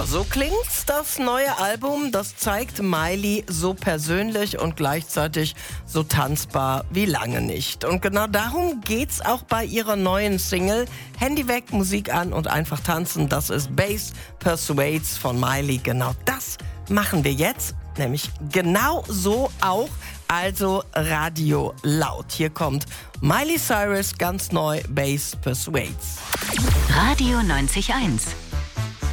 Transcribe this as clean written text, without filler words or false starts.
Ja, so klingt's, das neue Album. Das zeigt Miley so persönlich und gleichzeitig so tanzbar wie lange nicht. Und genau darum geht's auch bei ihrer neuen Single. Handy weg, Musik an und einfach tanzen. Das ist Bass Persuades von Miley. Genau das machen wir jetzt, nämlich genau so auch. Also Radio laut. Hier kommt Miley Cyrus ganz neu, Bass Persuades. Radio 90.1